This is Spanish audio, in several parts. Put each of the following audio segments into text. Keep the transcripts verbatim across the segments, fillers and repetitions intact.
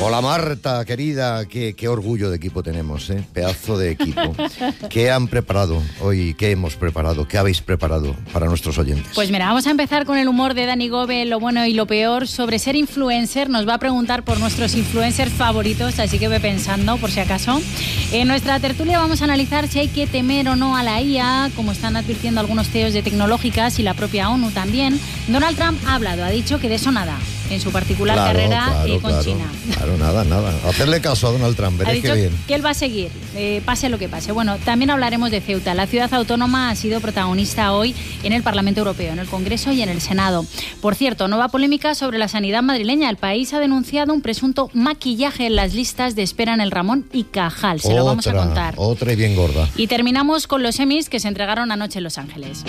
Hola Marta, querida, qué, qué orgullo de equipo tenemos, ¿eh? Pedazo de equipo. ¿Qué han preparado hoy? ¿Qué hemos preparado? ¿Qué habéis preparado para nuestros oyentes? Pues mira, vamos a empezar con el humor de Dani Gobe, lo bueno y lo peor. Sobre ser influencer, nos va a preguntar por nuestros influencers favoritos, así que ve pensando, por si acaso. En nuestra tertulia vamos a analizar si hay que temer o no a la I A, como están advirtiendo algunos C E Os de tecnológicas y la propia ONU también. Donald Trump ha hablado, ha dicho que de eso nada, en su particular claro, carrera claro, eh, con claro, China. Claro, nada, nada. Hacerle caso a Donald Trump, veréis qué bien. Que él va a seguir, eh, pase lo que pase. Bueno, también hablaremos de Ceuta. La ciudad autónoma ha sido protagonista hoy en el Parlamento Europeo, en el Congreso y en el Senado. Por cierto, nueva polémica sobre la sanidad madrileña. El país ha denunciado un presunto maquillaje en las listas de espera en el Ramón y Cajal. Se otra, lo vamos a contar. Otra y bien gorda. Y terminamos con los Emmys que se entregaron anoche en Los Ángeles.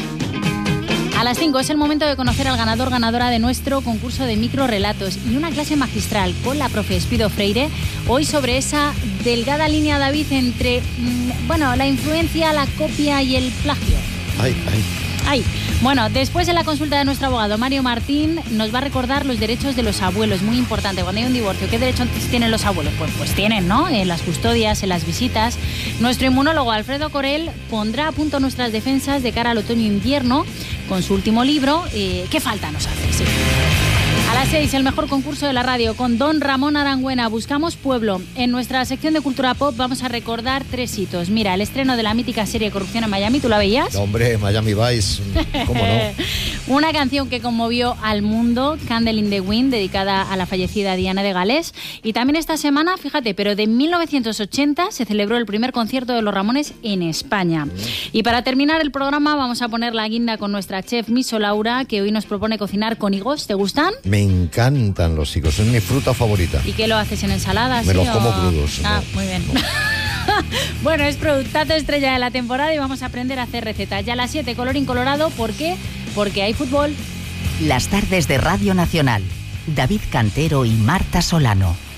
A las cinco es el momento de conocer al ganador ganadora de nuestro concurso de microrelatos y una clase magistral con la profe Espido Freire, hoy sobre esa delgada línea, David, entre mmm, bueno, la influencia, la copia y el plagio. Ay, ay. Ay, bueno, después de la consulta de nuestro abogado Mario Martín, nos va a recordar los derechos de los abuelos, muy importante. Cuando hay un divorcio, ¿qué derechos tienen los abuelos? Pues, pues tienen, ¿no? En las custodias, en las visitas. Nuestro inmunólogo Alfredo Corel pondrá a punto nuestras defensas de cara al otoño-invierno con su último libro, eh, ¿Qué falta nos hace? Sí. A las seis, el mejor concurso de la radio con don Ramón Arangüena. Buscamos pueblo. En nuestra sección de Cultura Pop vamos a recordar tres hitos. Mira, el estreno de la mítica serie Corrupción en Miami, ¿tú la veías? Hombre, Miami Vice, ¿cómo no? Una canción que conmovió al mundo, Candle in the Wind, dedicada a la fallecida Diana de Gales. Y también esta semana, fíjate, pero de mil novecientos ochenta se celebró el primer concierto de los Ramones en España. Y para terminar el programa vamos a poner la guinda con nuestra chef Miso Laura, que hoy nos propone cocinar con higos. ¿Te gustan? Me encantan los higos, es mi fruta favorita. ¿Y qué lo haces en ensaladas? Me ¿sí? los como o... crudos. Ah, no. muy bien. No. Bueno, es productazo estrella de la temporada y vamos a aprender a hacer recetas. Ya a las siete, colorín colorado, ¿por qué? Porque hay fútbol. Las tardes de Radio Nacional. David Cantero y Marta Solano.